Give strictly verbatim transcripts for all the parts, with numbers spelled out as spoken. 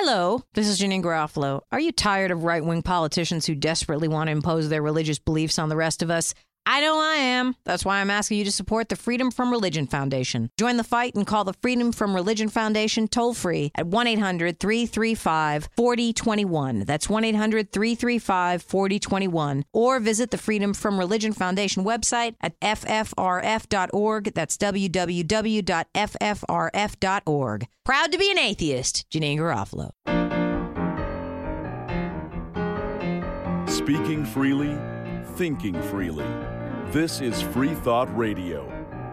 Hello, this is Janine Garofalo. Are you tired of right-wing politicians who desperately want to impose their religious beliefs on the rest of us? I know I am. That's why I'm asking you to support the Freedom From Religion Foundation. Join the fight and call the Freedom From Religion Foundation toll-free at one eight hundred, three three five, four zero two one. That's one eight hundred, three three five, four zero two one. Or visit the Freedom From Religion Foundation website at f f r f dot org. That's w w w dot f f r f dot org. Proud to be an atheist, Janine Garofalo. Speaking freely, thinking freely. This is Free Thought Radio.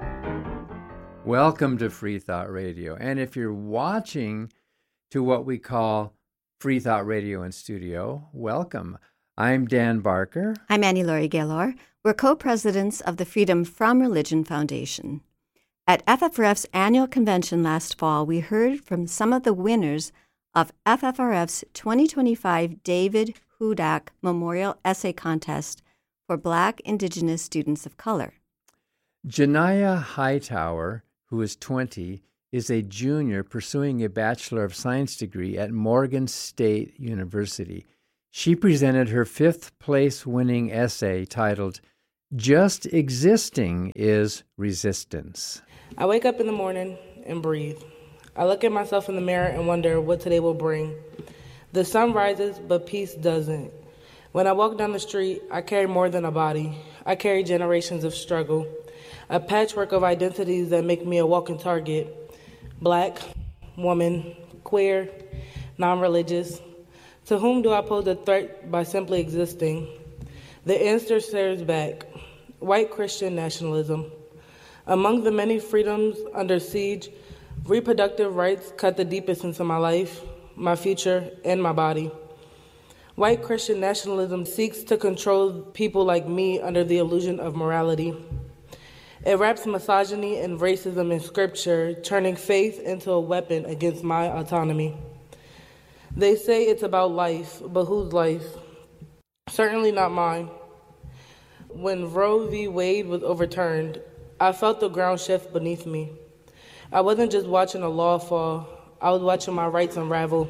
Welcome to Free Thought Radio. And if you're watching to what we call Free Thought Radio in Studio, welcome. I'm Dan Barker. I'm Annie Laurie Gaylor. We're co-presidents of the Freedom From Religion Foundation. At F F R F's annual convention last fall, we heard from some of the winners of F F R F's twenty twenty-five David Hudak Memorial Essay Contest for Black Indigenous students of color. Janiyah Hightower, who is twenty, is a junior pursuing a Bachelor of Science degree at Morgan State University. She presented her fifth place winning essay titled, Just Existing is Resistance. I wake up in the morning and breathe. I look at myself in the mirror and wonder what today will bring. The sun rises, but peace doesn't. When I walk down the street, I carry more than a body. I carry generations of struggle, a patchwork of identities that make me a walking target. Black, woman, queer, non-religious. To whom do I pose a threat by simply existing? The answer stares back. White Christian nationalism. Among the many freedoms under siege, reproductive rights cut the deepest into my life, my future, and my body. White Christian nationalism seeks to control people like me under the illusion of morality. It wraps misogyny and racism in scripture, turning faith into a weapon against my autonomy. They say it's about life, but whose life? Certainly not mine. When Roe v. Wade was overturned, I felt the ground shift beneath me. I wasn't just watching a law fall, I was watching my rights unravel.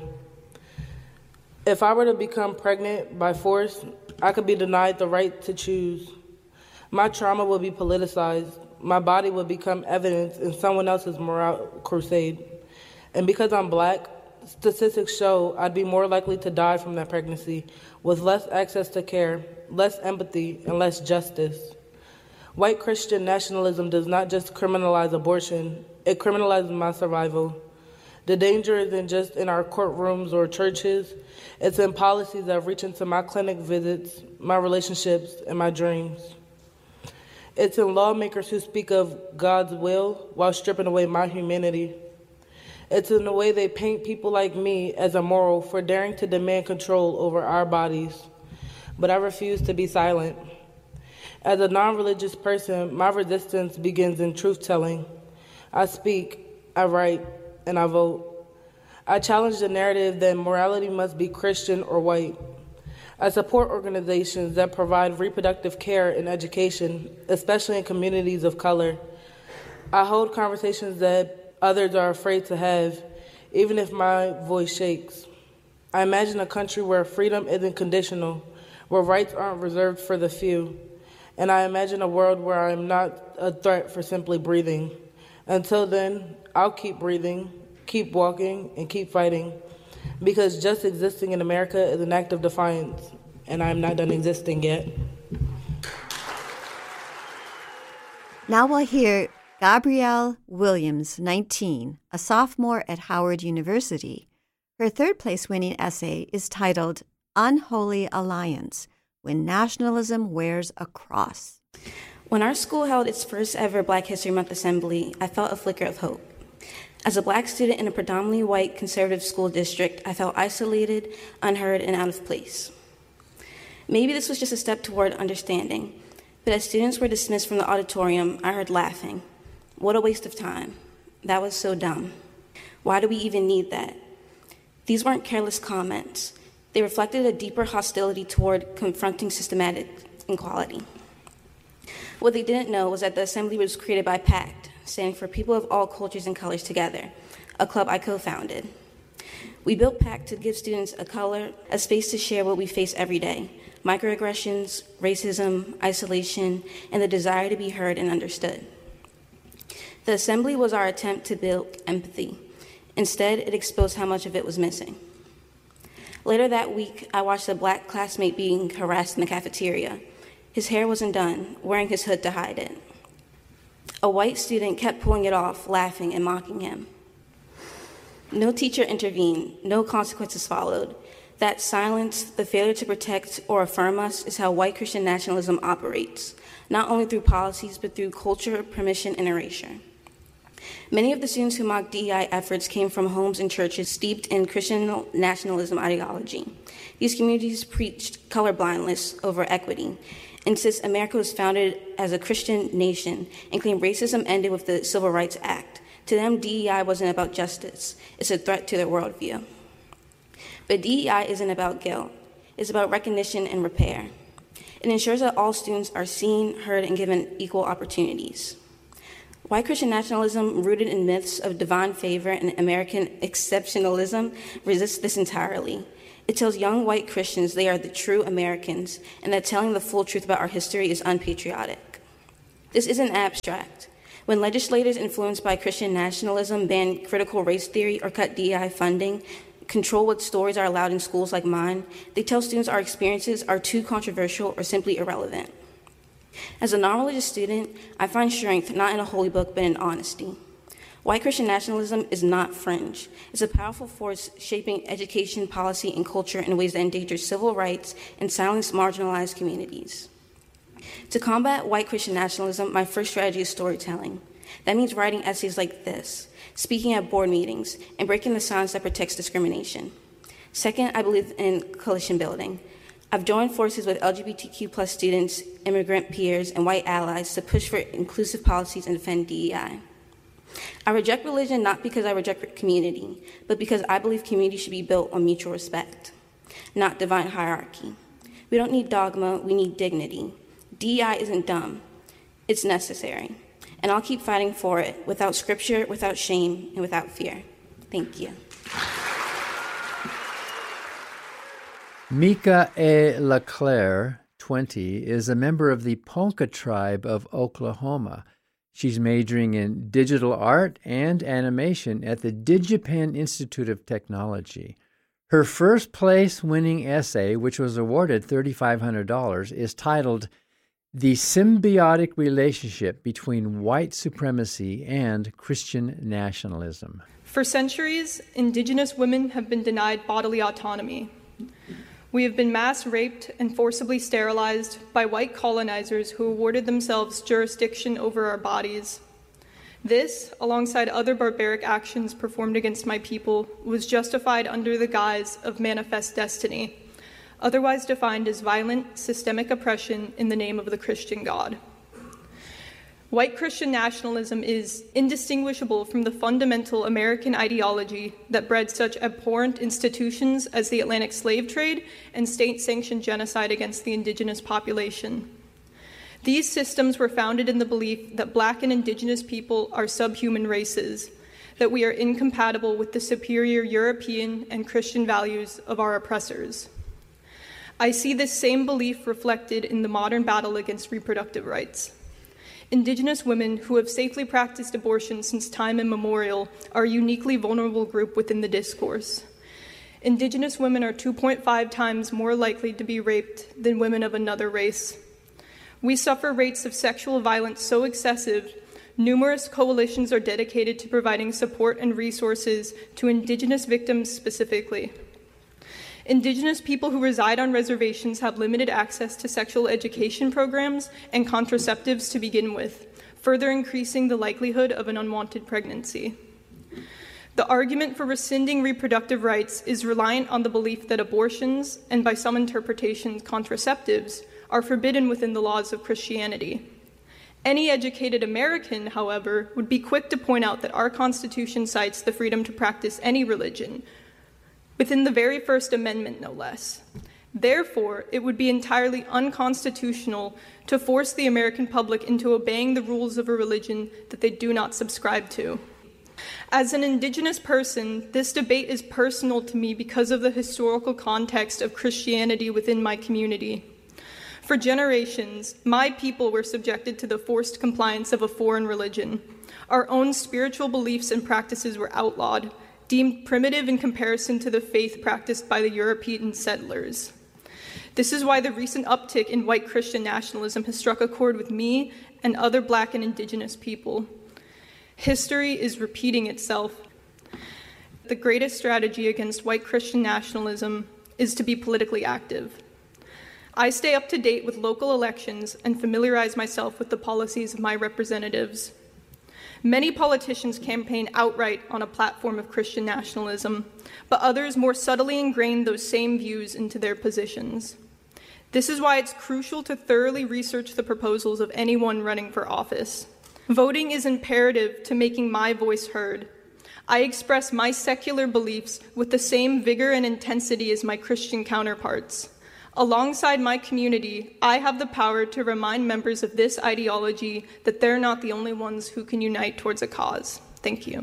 If I were to become pregnant by force, I could be denied the right to choose. My trauma would be politicized. My body would become evidence in someone else's moral crusade. And because I'm Black, statistics show I'd be more likely to die from that pregnancy with less access to care, less empathy, and less justice. White Christian nationalism does not just criminalize abortion, it criminalizes my survival. The danger isn't just in our courtrooms or churches, it's in policies that reach into my clinic visits, my relationships, and my dreams. It's in lawmakers who speak of God's will while stripping away my humanity. It's in the way they paint people like me as immoral for daring to demand control over our bodies. But I refuse to be silent. As a non-religious person, my resistance begins in truth-telling. I speak, I write, and I vote. I challenge the narrative that morality must be Christian or white. I support organizations that provide reproductive care and education, especially in communities of color. I hold conversations that others are afraid to have, even if my voice shakes. I imagine a country where freedom isn't conditional, where rights aren't reserved for the few. And I imagine a world where I am not a threat for simply breathing. Until then, I'll keep breathing, keep walking, and keep fighting. Because just existing in America is an act of defiance, and I'm not done existing yet. Now we'll hear Gabrielle Williams, nineteen, a sophomore at Howard University. Her third-place winning essay is titled Unholy Alliance, When Nationalism Wears a Cross. When our school held its first ever Black History Month assembly, I felt a flicker of hope. As a Black student in a predominantly white conservative school district, I felt isolated, unheard, and out of place. Maybe this was just a step toward understanding, but as students were dismissed from the auditorium, I heard laughing. What a waste of time. That was so dumb. Why do we even need that? These weren't careless comments. They reflected a deeper hostility toward confronting systematic inequality. What they didn't know was that the assembly was created by PACT, standing for People of All Cultures and Colors Together, a club I co-founded. We built PACT to give students a color, a space to share what we face every day: microaggressions, racism, isolation, and the desire to be heard and understood. The assembly was our attempt to build empathy. Instead, it exposed how much of it was missing. Later that week, I watched a black classmate being harassed in the cafeteria. His hair wasn't done, wearing his hood to hide it. A white student kept pulling it off, laughing and mocking him. No teacher intervened, no consequences followed. That silence, the failure to protect or affirm us, is how white Christian nationalism operates, not only through policies, but through culture, permission, and erasure. Many of the students who mocked D E I efforts came from homes and churches steeped in Christian nationalism ideology. These communities preached colorblindness over equity, insist America was founded as a Christian nation, and claim racism ended with the Civil Rights Act. To them, D E I wasn't about justice. It's a threat to their worldview. But D E I isn't about guilt. It's about recognition and repair. It ensures that all students are seen, heard, and given equal opportunities. White Christian nationalism, rooted in myths of divine favor and American exceptionalism, resists this entirely. It tells young white Christians they are the true Americans and that telling the full truth about our history is unpatriotic. This isn't abstract. When legislators influenced by Christian nationalism ban critical race theory or cut D E I funding, control what stories are allowed in schools like mine, they tell students our experiences are too controversial or simply irrelevant. As a non-religious student, I find strength not in a holy book, but in honesty. White Christian nationalism is not fringe. It's a powerful force shaping education, policy, and culture in ways that endanger civil rights and silence marginalized communities. To combat white Christian nationalism, my first strategy is storytelling. That means writing essays like this, speaking at board meetings, and breaking the silence that protects discrimination. Second, I believe in coalition building. I've joined forces with L G B T Q plus students, immigrant peers, and white allies to push for inclusive policies and defend D E I. I reject religion not because I reject community, but because I believe community should be built on mutual respect, not divine hierarchy. We don't need dogma, we need dignity. D E I isn't dumb, it's necessary. And I'll keep fighting for it, without scripture, without shame, and without fear. Thank you. Mika A. LeClaire, twenty, is a member of the Ponca tribe of Oklahoma. She's majoring in digital art and animation at the DigiPen Institute of Technology. Her first place winning essay, which was awarded three thousand five hundred dollars, is titled The Symbiotic Relationship Between White Supremacy and Christian Nationalism. For centuries, Indigenous women have been denied bodily autonomy. We have been mass raped and forcibly sterilized by white colonizers who awarded themselves jurisdiction over our bodies. This, alongside other barbaric actions performed against my people, was justified under the guise of manifest destiny, otherwise defined as violent, systemic oppression in the name of the Christian God. White Christian nationalism is indistinguishable from the fundamental American ideology that bred such abhorrent institutions as the Atlantic slave trade and state-sanctioned genocide against the indigenous population. These systems were founded in the belief that Black and Indigenous people are subhuman races, that we are incompatible with the superior European and Christian values of our oppressors. I see this same belief reflected in the modern battle against reproductive rights. Indigenous women who have safely practiced abortion since time immemorial are a uniquely vulnerable group within the discourse. Indigenous women are two point five times more likely to be raped than women of another race. We suffer rates of sexual violence so excessive, numerous coalitions are dedicated to providing support and resources to Indigenous victims specifically. Indigenous people who reside on reservations have limited access to sexual education programs and contraceptives to begin with, further increasing the likelihood of an unwanted pregnancy. The argument for rescinding reproductive rights is reliant on the belief that abortions, and by some interpretations contraceptives, are forbidden within the laws of Christianity. Any educated American, however, would be quick to point out that our Constitution cites the freedom to practice any religion, within the very First Amendment, no less. Therefore, it would be entirely unconstitutional to force the American public into obeying the rules of a religion that they do not subscribe to. As an Indigenous person, this debate is personal to me because of the historical context of Christianity within my community. For generations, my people were subjected to the forced compliance of a foreign religion. Our own spiritual beliefs and practices were outlawed, deemed primitive in comparison to the faith practiced by the European settlers. This is why the recent uptick in white Christian nationalism has struck a chord with me and other Black and Indigenous people. History is repeating itself. The greatest strategy against white Christian nationalism is to be politically active. I stay up to date with local elections and familiarize myself with the policies of my representatives. Many politicians campaign outright on a platform of Christian nationalism, but others more subtly ingrain those same views into their positions. This is why it's crucial to thoroughly research the proposals of anyone running for office. Voting is imperative to making my voice heard. I express my secular beliefs with the same vigor and intensity as my Christian counterparts. Alongside my community, I have the power to remind members of this ideology that they're not the only ones who can unite towards a cause. Thank you.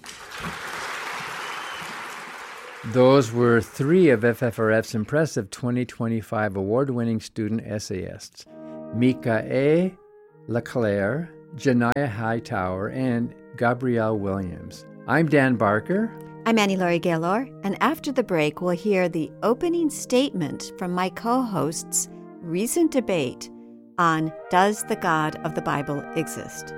Those were three of F F R F's impressive twenty twenty-five award-winning student essayists, Mika A. LeClaire, Janiyah Hightower, and Gabrielle Williams. I'm Dan Barker. I'm Annie Laurie Gaylor, and after the break, we'll hear the opening statement from my co-host's recent debate on Does the God of the Bible exist?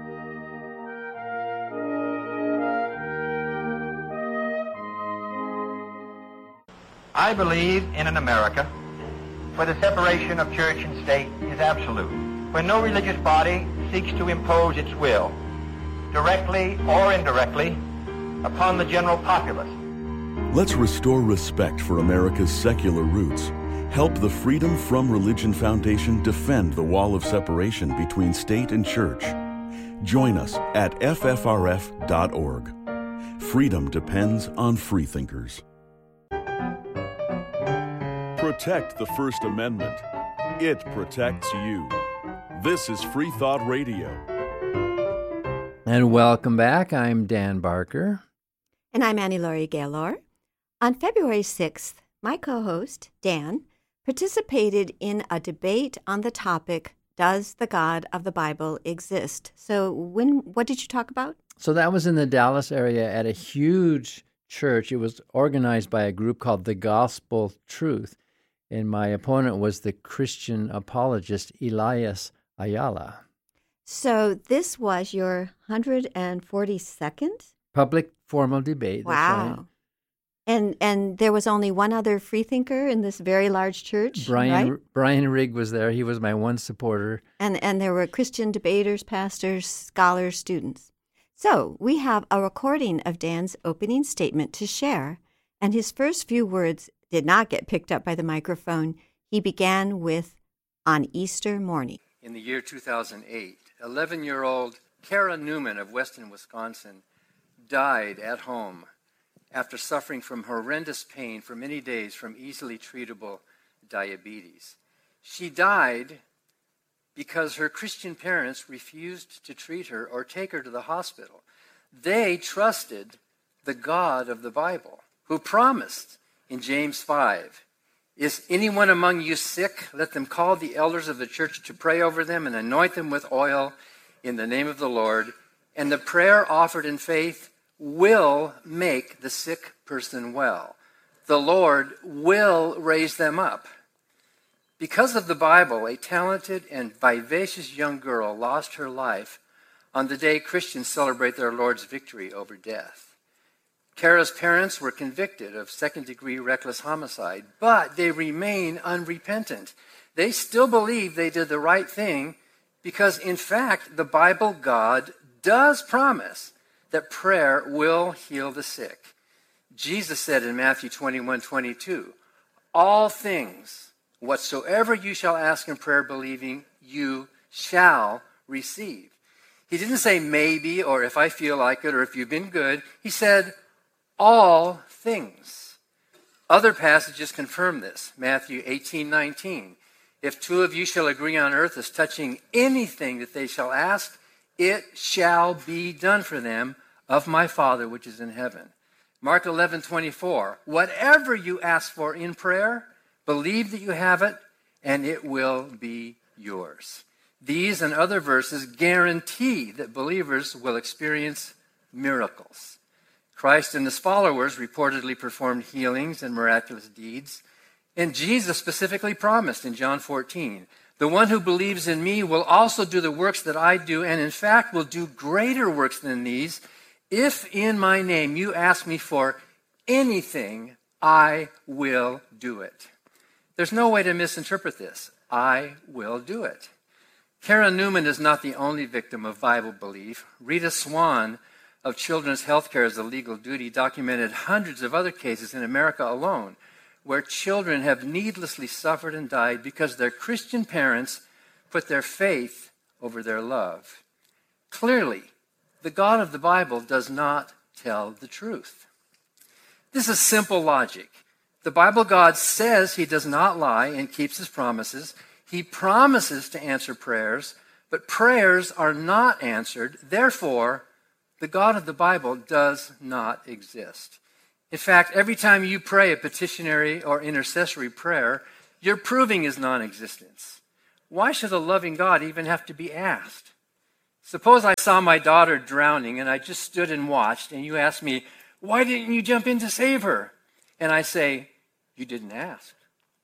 I believe in an America where the separation of church and state is absolute, where no religious body seeks to impose its will, directly or indirectly, upon the general populace. Let's restore respect for America's secular roots. Help the Freedom From Religion Foundation defend the wall of separation between state and church. Join us at F F R F dot org. Freedom depends on freethinkers. Protect the First Amendment. It protects you. This is Free Thought Radio. And welcome back. I'm Dan Barker. And I'm Annie Laurie Gaylor. On February sixth, my co-host, Dan, participated in a debate on the topic, Does the God of the Bible exist? So when, what did you talk about? So that was in the Dallas area at a huge church. It was organized by a group called The Gospel Truth. And my opponent was the Christian apologist Elias Ayala. So this was your one hundred forty-second? Public formal debate. Wow. That's right. And and there was only one other freethinker in this very large church, Brian right? Brian Rigg was there. He was my one supporter. And and there were Christian debaters, pastors, scholars, students. So we have a recording of Dan's opening statement to share, and his first few words did not get picked up by the microphone. He began with, on Easter morning. In the year two thousand eight, eleven-year-old Kara Newman of Weston, Wisconsin, died at home after suffering from horrendous pain for many days from easily treatable diabetes. She died because her Christian parents refused to treat her or take her to the hospital. They trusted the God of the Bible, who promised in James five, "Is anyone among you sick? Let them call the elders of the church to pray over them and anoint them with oil in the name of the Lord. And the prayer offered in faith will make the sick person well. The Lord will raise them up." Because of the Bible, a talented and vivacious young girl lost her life on the day Christians celebrate their Lord's victory over death. Kara's parents were convicted of second-degree reckless homicide, but they remain unrepentant. They still believe they did the right thing because, in fact, the Bible God does promise that prayer will heal the sick. Jesus said in Matthew twenty-one twenty-two, "All things, whatsoever you shall ask in prayer believing, you shall receive." He didn't say maybe or if I feel like it or if you've been good. He said all things. Other passages confirm this. Matthew eighteen nineteen. "If two of you shall agree on earth as touching anything that they shall ask, it shall be done for them of my Father which is in heaven. Mark eleven twenty-four, whatever you ask for in prayer, believe that you have it, and it will be yours. These and other verses guarantee that believers will experience miracles. Christ and his followers reportedly performed healings and miraculous deeds, and Jesus specifically promised in John fourteen, the one who believes in me will also do the works that I do, and in fact will do greater works than these. If in my name you ask me for anything, I will do it. There's no way to misinterpret this. I will do it. Karen Newman is not the only victim of Bible belief. Rita Swan of Children's Healthcare as a Legal Duty documented hundreds of other cases in America alone where children have needlessly suffered and died because their Christian parents put their faith over their love. Clearly, the God of the Bible does not tell the truth. This is simple logic. The Bible God says he does not lie and keeps his promises. He promises to answer prayers, but prayers are not answered. Therefore, the God of the Bible does not exist. In fact, every time you pray a petitionary or intercessory prayer, you're proving his non-existence. Why should a loving God even have to be asked? Suppose I saw my daughter drowning and I just stood and watched, and you asked me, why didn't you jump in to save her? And I say, you didn't ask.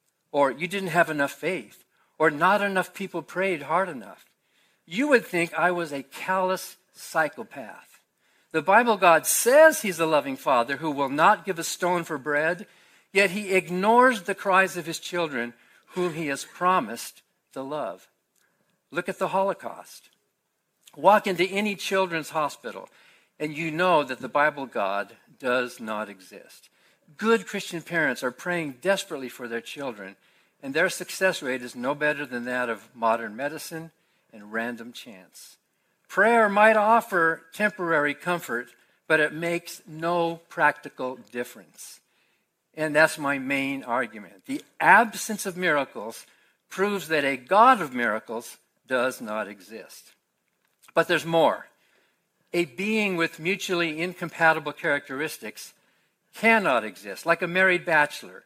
Or you didn't have enough faith. Or not enough people prayed hard enough. You would think I was a callous psychopath. The Bible God says he's a loving father who will not give a stone for bread, yet he ignores the cries of his children whom he has promised to love. Look at the Holocaust. Walk into any children's hospital, and you know that the Bible God does not exist. Good Christian parents are praying desperately for their children, and their success rate is no better than that of modern medicine and random chance. Prayer might offer temporary comfort, but it makes no practical difference. And that's my main argument. The absence of miracles proves that a God of miracles does not exist. But there's more. A being with mutually incompatible characteristics cannot exist, like a married bachelor.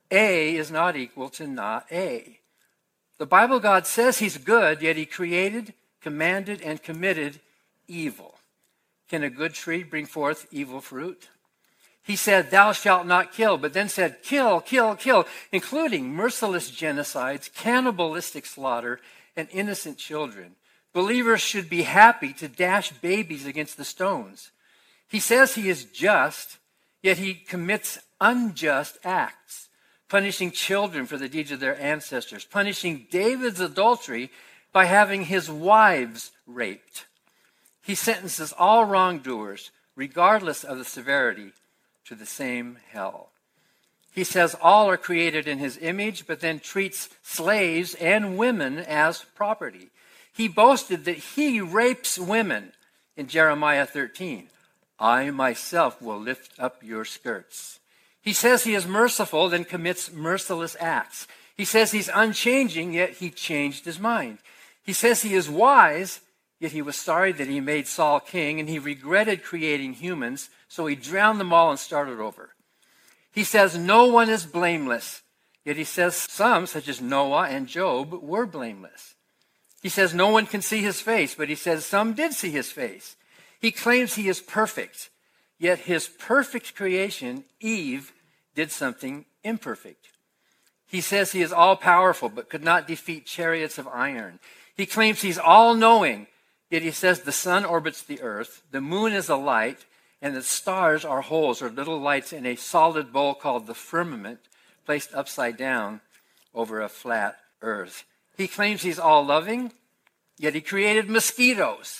A is not equal to not A. The Bible God says he's good, yet he created, commanded, and committed evil. Can a good tree bring forth evil fruit? He said, thou shalt not kill, but then said, kill, kill, kill, including merciless genocides, cannibalistic slaughter, and innocent children. Believers should be happy to dash babies against the stones. He says he is just, yet he commits unjust acts, punishing children for the deeds of their ancestors, punishing David's adultery by having his wives raped. He sentences all wrongdoers, regardless of the severity, to the same hell. He says all are created in his image, but then treats slaves and women as property. He boasted that he rapes women in Jeremiah thirteen. I myself will lift up your skirts. He says he is merciful, then commits merciless acts. He says he's unchanging, yet he changed his mind. He says he is wise, yet he was sorry that he made Saul king, and he regretted creating humans, so he drowned them all and started over. He says no one is blameless, yet he says some, such as Noah and Job, were blameless. He says no one can see his face, but he says some did see his face. He claims he is perfect, yet his perfect creation, Eve, did something imperfect. He says he is all-powerful, but could not defeat chariots of iron. He claims he's all-knowing, yet he says the sun orbits the earth, the moon is a light, and the stars are holes or little lights in a solid bowl called the firmament, placed upside down over a flat earth. He claims he's all-loving, yet he created mosquitoes.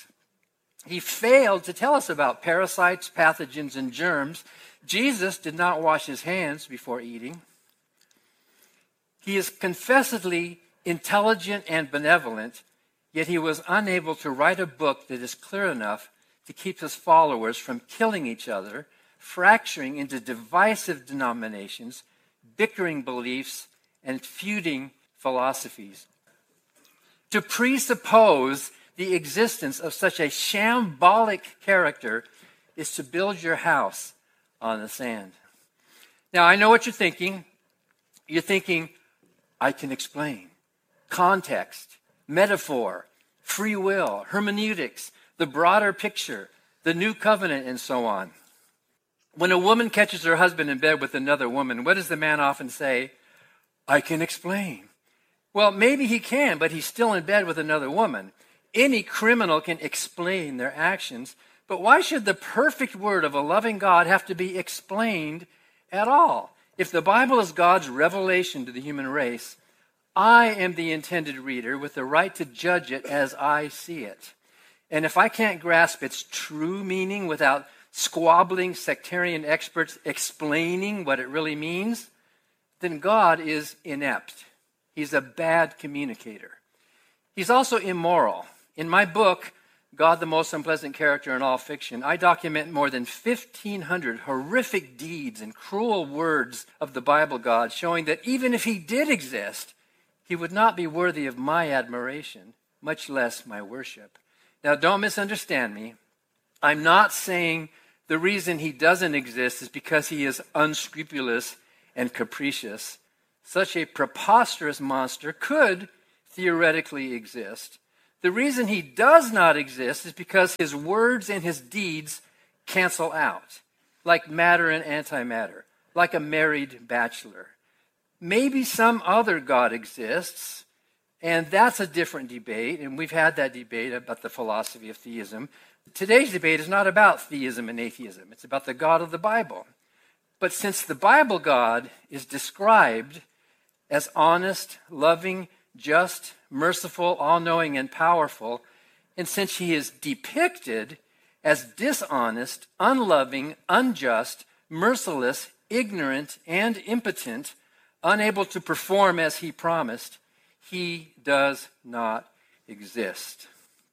He failed to tell us about parasites, pathogens, and germs. Jesus did not wash his hands before eating. He is confessedly intelligent and benevolent, yet he was unable to write a book that is clear enough to keep his followers from killing each other, fracturing into divisive denominations, bickering beliefs, and feuding philosophies. To presuppose the existence of such a shambolic character is to build your house on the sand. Now, I know what you're thinking. You're thinking, I can explain. Context, metaphor, free will, hermeneutics, the broader picture, the new covenant, and so on. When a woman catches her husband in bed with another woman, what does the man often say? I can explain. Well, maybe he can, but he's still in bed with another woman. Any criminal can explain their actions, but why should the perfect word of a loving God have to be explained at all? If the Bible is God's revelation to the human race, I am the intended reader with the right to judge it as I see it. And if I can't grasp its true meaning without squabbling sectarian experts explaining what it really means, then God is inept. He's a bad communicator. He's also immoral. In my book, God, the Most Unpleasant Character in All Fiction, I document more than fifteen hundred horrific deeds and cruel words of the Bible God, showing that even if he did exist, he would not be worthy of my admiration, much less my worship. Now, don't misunderstand me. I'm not saying the reason he doesn't exist is because he is unscrupulous and capricious. Such a preposterous monster could theoretically exist. The reason he does not exist is because his words and his deeds cancel out, like matter and antimatter, like a married bachelor. Maybe some other God exists, and that's a different debate, and we've had that debate about the philosophy of theism. Today's debate is not about theism and atheism. It's about the God of the Bible. But since the Bible God is described as honest, loving, just, merciful, all-knowing, and powerful, and since he is depicted as dishonest, unloving, unjust, merciless, ignorant, and impotent, unable to perform as he promised, he does not exist.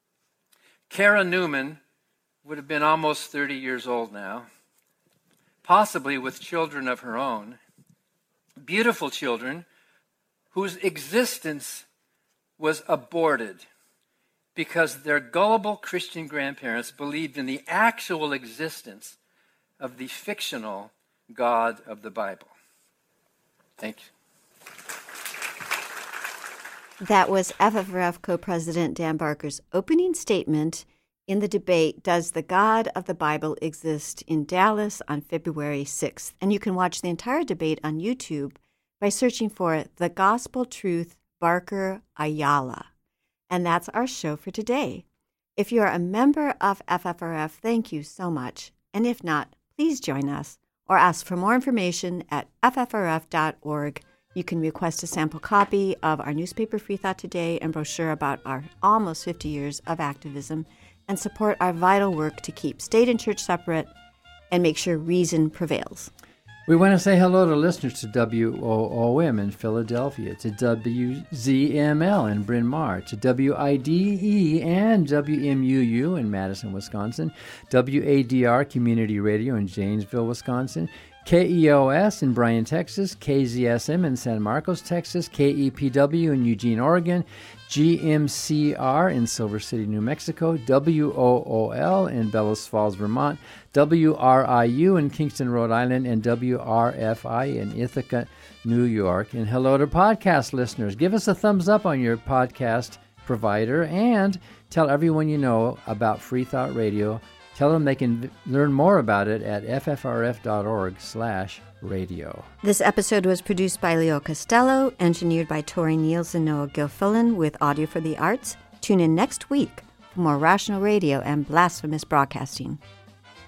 Kara Newman would have been almost thirty years old now, possibly with children of her own, beautiful children whose existence was aborted because their gullible Christian grandparents believed in the actual existence of the fictional God of the Bible. Thank you. That was F F R F co-president Dan Barker's opening statement in the debate, Does the God of the Bible Exist, in Dallas on February sixth. And you can watch the entire debate on YouTube by searching for The Gospel Truth Barker Ayala. And that's our show for today. If you're a member of F F R F, thank you so much. And if not, please join us or ask for more information at F F R F dot org. You can request a sample copy of our newspaper, Free Thought Today, and brochure about our almost fifty years of activism, and support our vital work to keep state and church separate and make sure reason prevails. We want to say hello to listeners to W O O M in Philadelphia, to W Z M L in Bryn Mawr, to W I D E and W M U U in Madison, Wisconsin, W A D R Community Radio in Janesville, Wisconsin, K E O S in Bryan, Texas, K Z S M in San Marcos, Texas, K E P W in Eugene, Oregon, G M C R in Silver City, New Mexico, W O O L in Bellows Falls, Vermont, W R I U in Kingston, Rhode Island, and W R F I in Ithaca, New York. And hello to podcast listeners. Give us a thumbs up on your podcast provider and tell everyone you know about Free Thought Radio. Tell them they can learn more about it at F F R F dot org slash radio. This episode was produced by Leo Costello, engineered by Tori Niels and Noah Gilfillan with Audio for the Arts. Tune in next week for more Rational Radio and Blasphemous Broadcasting.